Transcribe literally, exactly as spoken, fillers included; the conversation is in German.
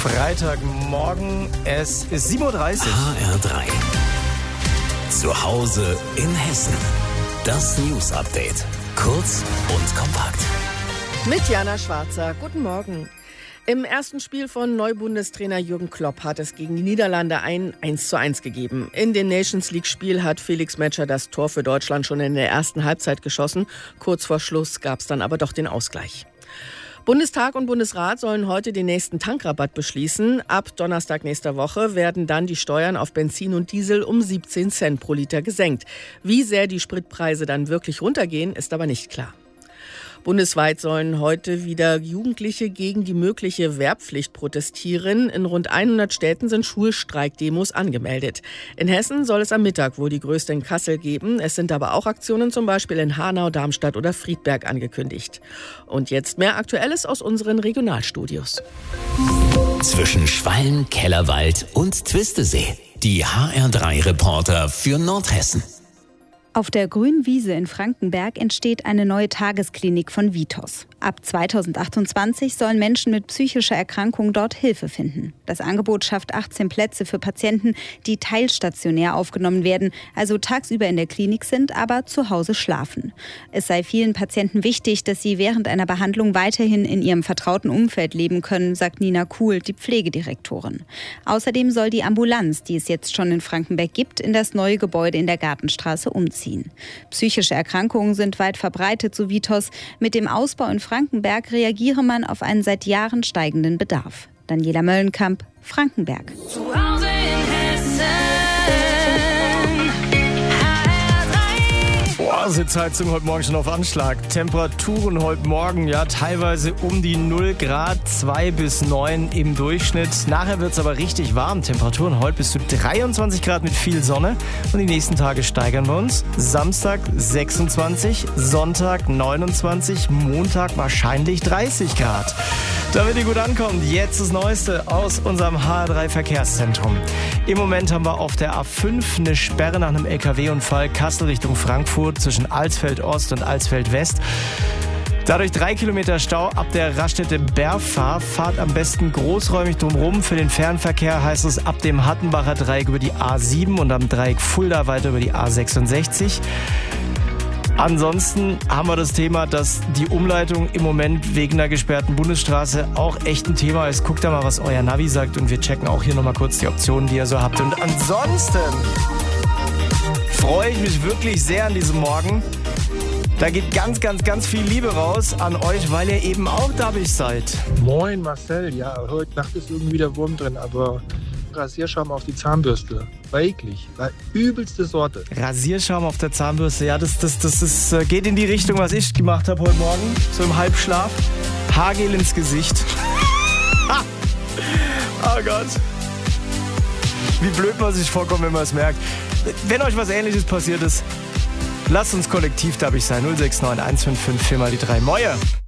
Freitagmorgen, es ist sieben Uhr dreißig. H R drei. Zu Hause in Hessen. Das News Update. Kurz und kompakt. Mit Jana Schwarzer. Guten Morgen. Im ersten Spiel von Neubundestrainer Jürgen Klopp hat es gegen die Niederlande ein eins zu eins gegeben. In dem Nations League-Spiel hat Felix Metscher das Tor für Deutschland schon in der ersten Halbzeit geschossen. Kurz vor Schluss gab es dann aber doch den Ausgleich. Bundestag und Bundesrat sollen heute den nächsten Tankrabatt beschließen. Ab Donnerstag nächster Woche werden dann die Steuern auf Benzin und Diesel um siebzehn Cent pro Liter gesenkt. Wie sehr die Spritpreise dann wirklich runtergehen, ist aber nicht klar. Bundesweit sollen heute wieder Jugendliche gegen die mögliche Wehrpflicht protestieren. In rund hundert Städten sind Schulstreikdemos angemeldet. In Hessen soll es am Mittag wohl die größte in Kassel geben. Es sind aber auch Aktionen zum Beispiel in Hanau, Darmstadt oder Friedberg angekündigt. Und jetzt mehr Aktuelles aus unseren Regionalstudios. Zwischen Schwalm, Kellerwald und Twistesee. Die H R drei Reporter für Nordhessen. Auf der grünen Wiese in Frankenberg entsteht eine neue Tagesklinik von Vitos. Ab zweitausendachtundzwanzig sollen Menschen mit psychischer Erkrankung dort Hilfe finden. Das Angebot schafft achtzehn Plätze für Patienten, die teilstationär aufgenommen werden, also tagsüber in der Klinik sind, aber zu Hause schlafen. Es sei vielen Patienten wichtig, dass sie während einer Behandlung weiterhin in ihrem vertrauten Umfeld leben können, sagt Nina Kuhl, die Pflegedirektorin. Außerdem soll die Ambulanz, die es jetzt schon in Frankenberg gibt, in das neue Gebäude in der Gartenstraße umziehen. Psychische Erkrankungen sind weit verbreitet, so Vitos. Mit dem Ausbau in Frankenberg reagiere man auf einen seit Jahren steigenden Bedarf. Daniela Möllenkamp, Frankenberg. Zu Hause in Hessen. Boah, Sitzheizung heute Morgen schon auf Anschlag. Temperaturen heute Morgen, ja, teilweise um die null Grad, zwei bis neun im Durchschnitt. Nachher wird es aber richtig warm. Temperaturen heute bis zu dreiundzwanzig Grad mit viel Sonne. Und die nächsten Tage steigern wir uns. Samstag sechsundzwanzig, Sonntag neunundzwanzig, Montag wahrscheinlich dreißig Grad. Damit ihr gut ankommt, jetzt das Neueste aus unserem H R drei Verkehrszentrum. Im Moment haben wir auf der A fünf eine Sperre nach einem L K W-Unfall Kassel Richtung Frankfurt zwischen Alsfeld Ost und Alsfeld West. Dadurch drei Kilometer Stau ab der Raststätte Bergfahr. Fahrt am besten großräumig drumherum. Für den Fernverkehr heißt es ab dem Hattenbacher Dreieck über die A sieben und am Dreieck Fulda weiter über die A sechsundsechzig. Ansonsten haben wir das Thema, dass die Umleitung im Moment wegen der gesperrten Bundesstraße auch echt ein Thema ist. Guckt da mal, was euer Navi sagt und wir checken auch hier nochmal kurz die Optionen, die ihr so habt. Und ansonsten freue ich mich wirklich sehr an diesem Morgen. Da geht ganz, ganz, ganz viel Liebe raus an euch, weil ihr eben auch dabei seid. Moin Marcel, ja, heute Nacht ist irgendwie der Wurm drin, aber Rasierschaum auf die Zahnbürste. War eklig. War übelste Sorte. Rasierschaum auf der Zahnbürste, ja, das, das, das ist, geht in die Richtung, was ich gemacht habe heute Morgen. So im Halbschlaf. Haargel ins Gesicht. Oh Gott. Wie blöd man sich vorkommt, wenn man es merkt. Wenn euch was Ähnliches passiert ist, lasst uns kollektiv dabei sein. null sechs neun eins fünf fünf vier mal die drei. Moje!